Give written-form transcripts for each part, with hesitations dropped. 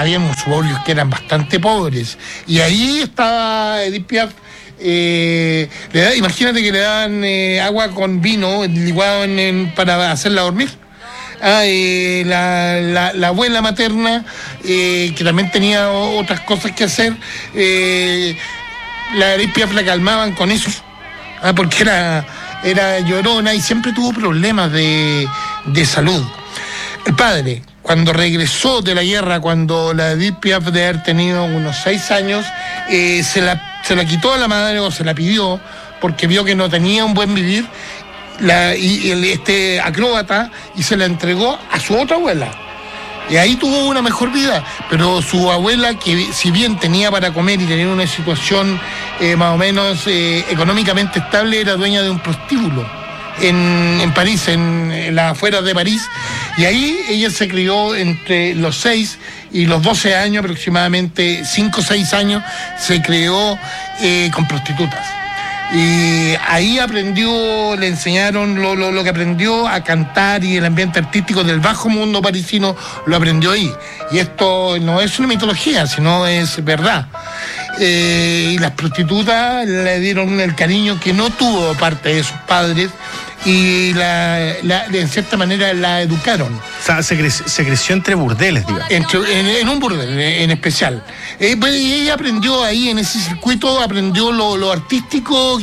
había unos suburbios que eran bastante pobres. Y ahí estaba Edith Piaf. Imagínate que le daban agua con vino licuado para hacerla dormir. La abuela materna, que también tenía otras cosas que hacer, la Edith Piaf la calmaban con eso, porque era llorona y siempre tuvo problemas de salud. El padre, cuando regresó de la guerra, cuando la Edith Piaf de haber tenido unos 6 años, se la quitó a la madre, o se la pidió, porque vio que no tenía un buen vivir, este acróbata, y se la entregó a su otra abuela. Y ahí tuvo una mejor vida, pero su abuela, que si bien tenía para comer y tenía una situación más o menos económicamente estable, era dueña de un prostíbulo en París, en las afueras de París, y ahí ella se crió entre los 6 y los 12 años, aproximadamente 5 o 6 años, se crió con prostitutas. Y ahí aprendió, le enseñaron lo que aprendió a cantar, y el ambiente artístico del bajo mundo parisino lo aprendió ahí. Y esto no es una mitología, sino es verdad. Y las prostitutas le dieron el cariño que no tuvo parte de sus padres, y de cierta manera la educaron. O sea, se creció entre burdeles, digamos. En un burdel en especial. Y ella aprendió ahí, en ese circuito, aprendió lo artístico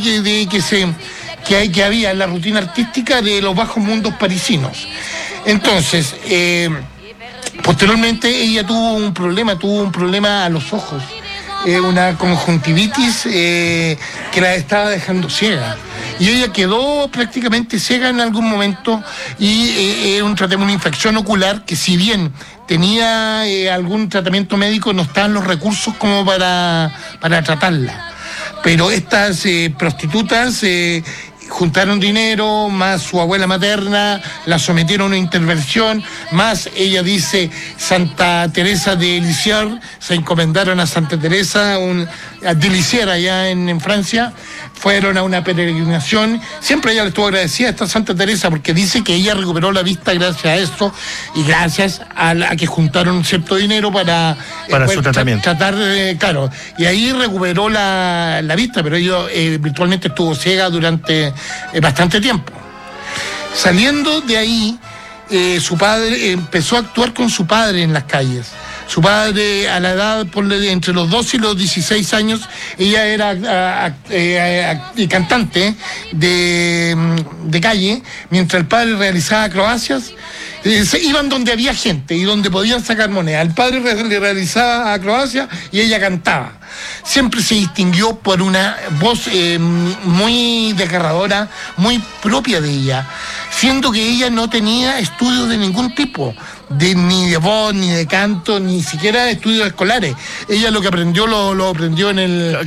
que había en la rutina artística de los bajos mundos parisinos. Entonces, posteriormente ella tuvo un problema a los ojos, una conjuntivitis que la estaba dejando ciega. Y ella quedó prácticamente ciega en algún momento, y un tratamiento, una infección ocular, que si bien tenía algún tratamiento médico, no estaban los recursos como para tratarla. Pero estas prostitutas juntaron dinero, más su abuela materna, la sometieron a una intervención, más ella dice Santa Teresa de Lisieux, se encomendaron a Santa Teresa de Lisieux allá en Francia, fueron a una peregrinación, siempre ella le estuvo agradecida a esta Santa Teresa, porque dice que ella recuperó la vista gracias a eso, y gracias a que juntaron un cierto dinero para su tratamiento. Claro, y ahí recuperó la vista, pero ella virtualmente estuvo ciega durante bastante tiempo. Saliendo de ahí, su padre empezó a actuar con su padre en las calles. Su padre, a la edad, entre los 12 y los 16 años, ella era cantante de calle, mientras el padre realizaba acrobacias. Iban donde había gente y donde podían sacar moneda. El padre le realizaba acrobacias y ella cantaba. Siempre se distinguió por una voz muy desgarradora, muy propia de ella, siendo que ella no tenía estudios de ningún tipo, ni de voz, ni de canto, ni siquiera estudios escolares. Ella lo que aprendió lo aprendió en el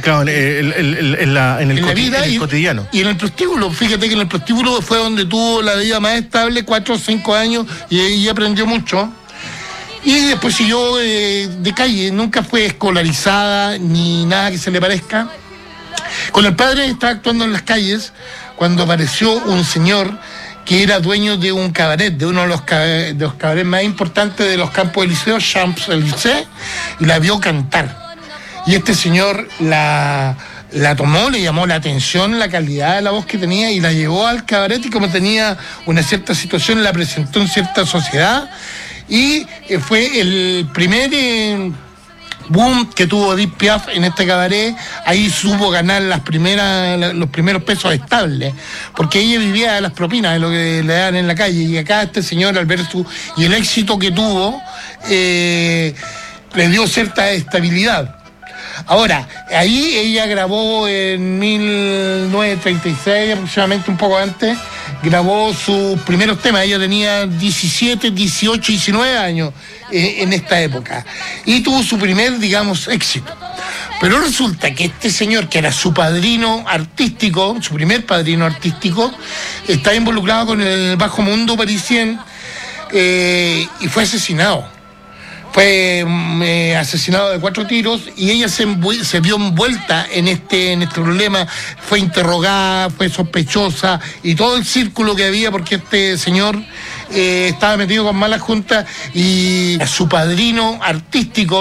cotidiano. Y en el prostíbulo. Fíjate que en el prostíbulo fue donde tuvo la vida más estable, 4 o 5 años, y aprendió mucho. Y después siguió de calle, nunca fue escolarizada ni nada que se le parezca. Con el padre estaba actuando en las calles cuando apareció un señor que era dueño de un cabaret, de uno de los cabarets más importantes de los campos elíseos, Champs-Élysées, y la vio cantar. Y este señor la tomó, le llamó la atención la calidad de la voz que tenía, y la llevó al cabaret, y como tenía una cierta situación, la presentó en cierta sociedad, y fue el primer boom que tuvo Edith Piaf en este cabaret. Ahí supo ganar los primeros pesos estables, porque ella vivía de las propinas, de lo que le daban en la calle, y acá este señor, al ver y el éxito que tuvo, le dio cierta estabilidad. Ahora, ahí ella grabó en 1936, aproximadamente, un poco antes, grabó sus primeros temas. Ella tenía 17, 18, 19 años en esta época, y tuvo su primer, digamos, éxito. Pero resulta que este señor, que era su padrino artístico, su primer padrino artístico, está involucrado con el bajo mundo parisien, y fue asesinado. Fue asesinado de 4 tiros, y ella se vio envuelta en este problema. Fue interrogada, fue sospechosa, y todo el círculo que había, porque este señor estaba metido con malas juntas, y su padrino artístico